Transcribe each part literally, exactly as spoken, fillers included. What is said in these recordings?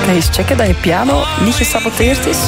Kan je eens checken dat je piano niet gesaboteerd is?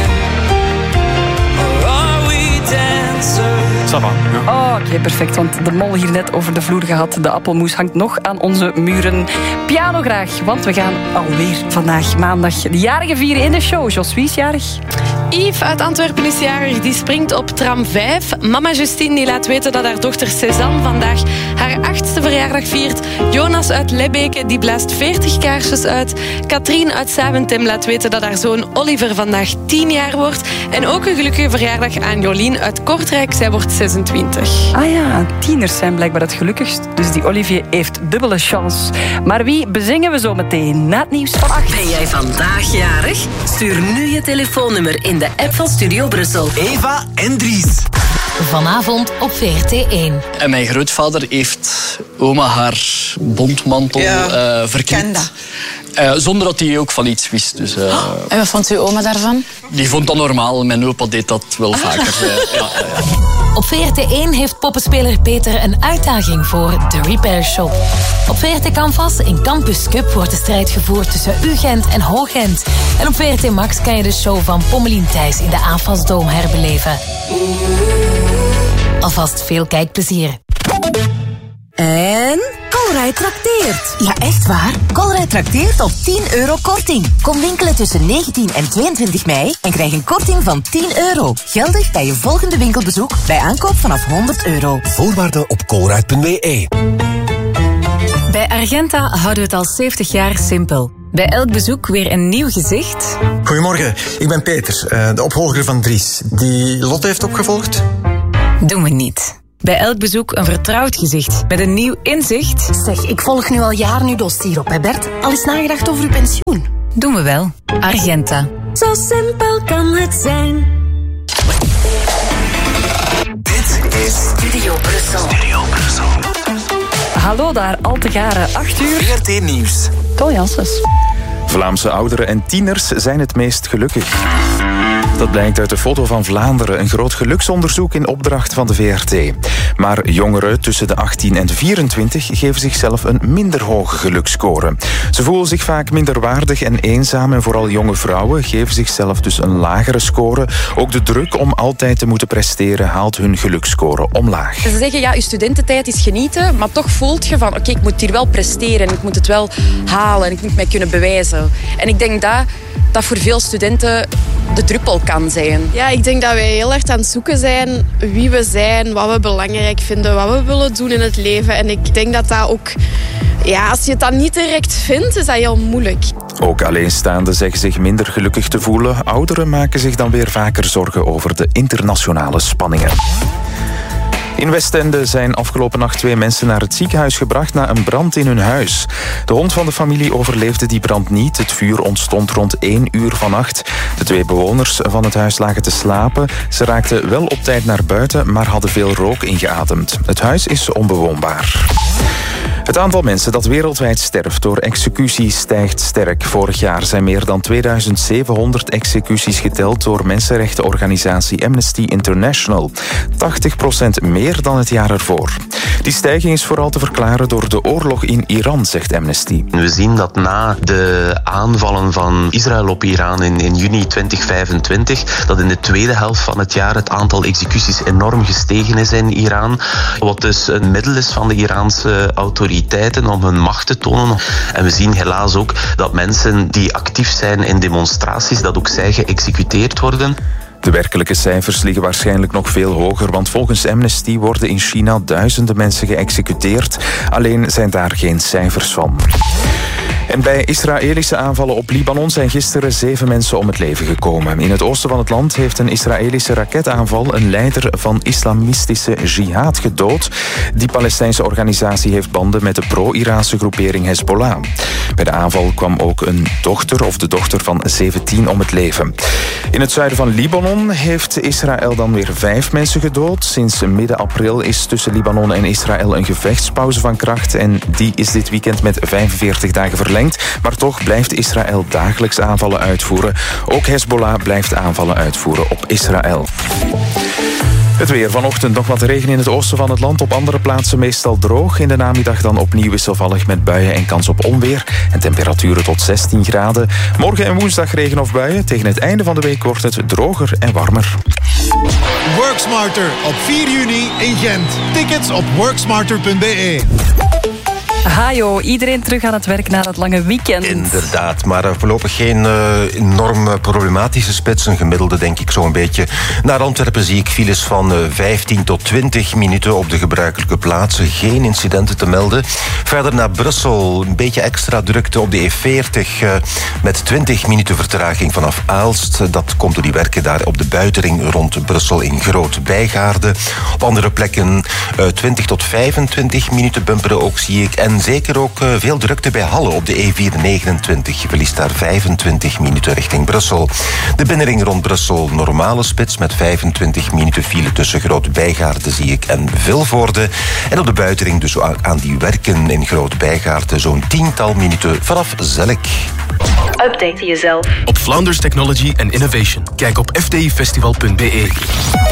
Ça va, ja. Oh, oké, okay, perfect. Want de mol hier net over de vloer gehad. De appelmoes hangt nog aan onze muren. Piano graag, want we gaan alweer vandaag maandag de jarigen vieren in de show. Jos, wie is jarig? Yves uit Antwerpen is jarig. Die springt op tram vijf. Mama Justine die laat weten dat haar dochter Cézanne vandaag haar achtste verjaardag viert. Jonas uit Lebbeke die blaast veertig kaarsjes uit. Katrien uit Zaventem laat weten dat haar zoon Oliver vandaag tien jaar wordt. En ook een gelukkige verjaardag aan Jolien uit Kortrijk. Zij wordt zesentwintig. Ah ja, tieners zijn blijkbaar het gelukkigst. Dus die Olivier heeft dubbele chance. Maar wie bezingen we zo meteen na het nieuws van acht? Ben jij vandaag jarig? Stuur nu je telefoonnummer in de app van Studio Brussel. Eva en Dries. Vanavond op V R T één. En mijn grootvader heeft oma haar bontmantel ja, uh, verkend. Uh, zonder dat hij ook van iets wist. Dus, uh, oh, en wat vond uw oma daarvan? Die vond dat normaal. Mijn opa deed dat wel ah. vaker. Uh, ja, ja, ja. Op V R T één heeft poppenspeler Peter een uitdaging voor The Repair Shop. Op V R T Canvas in Campus Cup wordt de strijd gevoerd tussen U-Gent en Hoog-Gent. En op V R T Max kan je de show van Pommelien Thijs in de A F A S-doom herbeleven. Alvast veel kijkplezier. En Colruyt trakteert. Ja, echt waar. Colruyt trakteert op tien euro korting. Kom winkelen tussen negentien en tweeëntwintig mei en krijg een korting van tien euro. Geldig bij je volgende winkelbezoek bij aankoop vanaf honderd euro. Voorwaarden op colruyt punt b e. Bij Argenta houden we het al zeventig jaar simpel. Bij elk bezoek weer een nieuw gezicht. Goedemorgen, ik ben Peter, de opvolger van Dries. Die Lotte heeft opgevolgd? Doen we niet. Bij elk bezoek een vertrouwd gezicht met een nieuw inzicht. Zeg, ik volg nu al jaren uw dossier op, hè Bert? Al eens nagedacht over uw pensioen? Doen we wel. Argenta. Zo simpel kan het zijn. Dit is Studio Brussel. Studio Brussel. Hallo daar, al te garen, acht uur. V R T Nieuws. Toon Janssens. Vlaamse ouderen en tieners zijn het meest gelukkig. Dat blijkt uit de foto van Vlaanderen, een groot geluksonderzoek in opdracht van de V R T. Maar jongeren tussen de achttien en vierentwintig geven zichzelf een minder hoge geluksscore. Ze voelen zich vaak minder waardig en eenzaam en vooral jonge vrouwen geven zichzelf dus een lagere score. Ook de druk om altijd te moeten presteren haalt hun geluksscore omlaag. Ze zeggen, ja, je studententijd is genieten, maar toch voelt je van, oké, okay, ik moet hier wel presteren en ik moet het wel halen en ik moet mij kunnen bewijzen. En ik denk dat dat voor veel studenten de druppel kan zijn. Ja, ik denk dat wij heel erg aan het zoeken zijn wie we zijn, wat we belangrijk vinden, wat we willen doen in het leven. En ik denk dat dat ook, ja, als je het dan niet direct vindt, is dat heel moeilijk. Ook alleenstaanden zeggen zich minder gelukkig te voelen. Ouderen maken zich dan weer vaker zorgen over de internationale spanningen. In Westende zijn afgelopen nacht twee mensen naar het ziekenhuis gebracht na een brand in hun huis. De hond van de familie overleefde die brand niet. Het vuur ontstond rond één uur vannacht. De twee bewoners van het huis lagen te slapen. Ze raakten wel op tijd naar buiten, maar hadden veel rook ingeademd. Het huis is onbewoonbaar. Het aantal mensen dat wereldwijd sterft door executie stijgt sterk. Vorig jaar zijn meer dan tweeduizend zevenhonderd executies geteld door mensenrechtenorganisatie Amnesty International. tachtig procent meer dan het jaar ervoor. Die stijging is vooral te verklaren door de oorlog in Iran, zegt Amnesty. We zien dat na de aanvallen van Israël op Iran in, in juni twintig vijfentwintig, dat in de tweede helft van het jaar het aantal executies enorm gestegen is in Iran. Wat dus een middel is van de Iraanse autoriteiten om hun macht te tonen. En we zien helaas ook dat mensen die actief zijn in demonstraties, dat ook zij geëxecuteerd worden. De werkelijke cijfers liggen waarschijnlijk nog veel hoger, want volgens Amnesty worden in China duizenden mensen geëxecuteerd. Alleen zijn daar geen cijfers van. En bij Israëlische aanvallen op Libanon zijn gisteren zeven mensen om het leven gekomen. In het oosten van het land heeft een Israëlische raketaanval een leider van islamistische jihad gedood. Die Palestijnse organisatie heeft banden met de pro-Iraanse groepering Hezbollah. Bij de aanval kwam ook een dochter of de dochter van zeventien om het leven. In het zuiden van Libanon heeft Israël dan weer vijf mensen gedood. Sinds midden april is tussen Libanon en Israël een gevechtspauze van kracht en die is dit weekend met vijfenveertig dagen verlengd. Maar toch blijft Israël dagelijks aanvallen uitvoeren. Ook Hezbollah blijft aanvallen uitvoeren op Israël. Het weer vanochtend nog wat regen in het oosten van het land. Op andere plaatsen meestal droog. In de namiddag dan opnieuw wisselvallig met buien en kans op onweer. En temperaturen tot zestien graden. Morgen en woensdag regen of buien. Tegen het einde van de week wordt het droger en warmer. Worksmarter op vier juni in Gent. Tickets op worksmarter punt b e. Hajo, iedereen terug aan het werk na het lange weekend. Inderdaad, maar uh, voorlopig geen uh, enorm problematische spitsen. Gemiddelde denk ik zo'n beetje. Naar Antwerpen zie ik files van uh, vijftien tot twintig minuten op de gebruikelijke plaatsen. Geen incidenten te melden. Verder naar Brussel, een beetje extra drukte op de E veertig... Uh, met twintig minuten vertraging vanaf Aalst. Dat komt door die werken daar op de buitenring rond Brussel in Groot-Bijgaarde. Op andere plekken uh, twintig tot vijfentwintig minuten bumperen ook zie ik. En zeker ook uh, veel drukte bij Halle op de E vierhonderdnegenentwintig. Je verliest daar vijfentwintig minuten richting Brussel. De binnenring rond Brussel, normale spits met vijfentwintig minuten file tussen Groot-Bijgaarde zie ik en Vilvoorde. En op de buitenring dus aan die werken in Groot-Bijgaarde zo'n tiental minuten vanaf Zelk. Update jezelf op Flanders Technology and Innovation. Kijk op f d i festival punt b e.